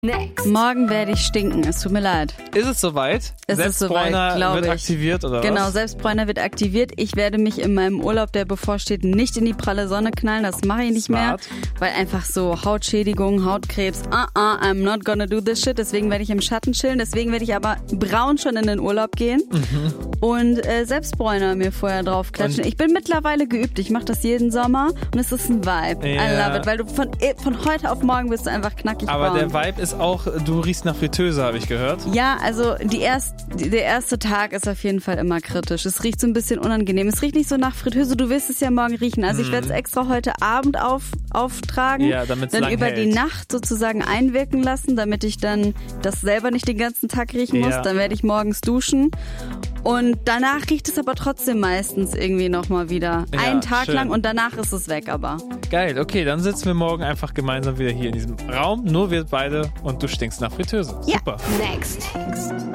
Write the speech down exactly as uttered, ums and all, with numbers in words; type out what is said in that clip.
Next. Morgen werde ich stinken, es tut mir leid. Ist es soweit? Es ist soweit, Selbstbräuner glaube wird ich. aktiviert oder Genau, was? Selbstbräuner wird aktiviert. Ich werde mich in meinem Urlaub, der bevorsteht, nicht in die pralle Sonne knallen. Das mache ich nicht Smart. mehr, weil einfach so Hautschädigung, Hautkrebs, uh uh, I'm not gonna do this shit. Deswegen werde ich im Schatten chillen. Deswegen werde ich aber braun schon in den Urlaub gehen Mhm. und äh, Selbstbräuner mir vorher drauf klatschen. Ich bin mittlerweile geübt. Ich mache das jeden Sommer und es ist ein Vibe. Ja. I love it, weil du von, von heute auf morgen bist du einfach knackig Aber braun. der Vibe ist auch, du riechst nach Fritteuse, habe ich gehört. Ja, also die erst, der erste Tag ist auf jeden Fall immer kritisch. Es riecht so ein bisschen unangenehm. Es riecht nicht so nach Fritteuse, du wirst es ja morgen riechen. Also ich werde es extra heute Abend auf, auftragen, Ja, damit's dann lang über hält. die Nacht sozusagen einwirken lassen, damit ich dann das selber nicht den ganzen Tag riechen muss. Ja. Dann werde ich morgens duschen. Und danach riecht es aber trotzdem meistens irgendwie nochmal wieder. Ja, Einen Tag schön. lang und danach ist es weg aber. Geil, okay, dann sitzen wir morgen einfach gemeinsam wieder hier in diesem Raum. Nur wir beide und du stinkst nach Fritteuse. Ja. Super. Next.